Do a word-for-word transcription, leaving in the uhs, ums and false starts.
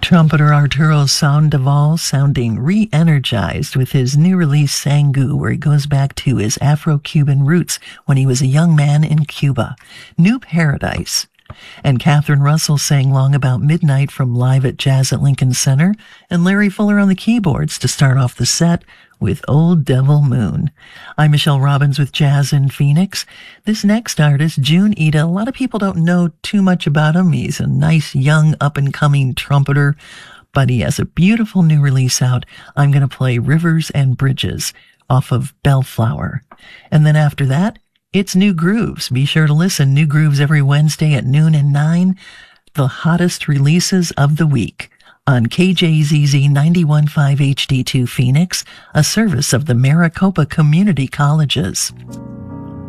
Trumpeter Arturo Sandoval sounding re-energized with his new release Sangu, where he goes back to his Afro-Cuban roots when he was a young man in Cuba. New Paradise. And Catherine Russell sang Long About Midnight from Live at Jazz at Lincoln Center, and Larry Fuller on the keyboards to start off the set with Old Devil Moon. I'm Michelle Robbins with Jazz in Phoenix. This next artist, Jun Ida, a lot of people don't know too much about him. He's a nice, young, up-and-coming trumpeter, but he has a beautiful new release out. I'm going to play Rivers and Bridges off of Bellflower. And then after that, it's New Grooves. Be sure to listen. New Grooves every Wednesday at noon and nine. The hottest releases of the week on K J Z Z ninety-one point five H D two Phoenix, a service of the Maricopa Community Colleges.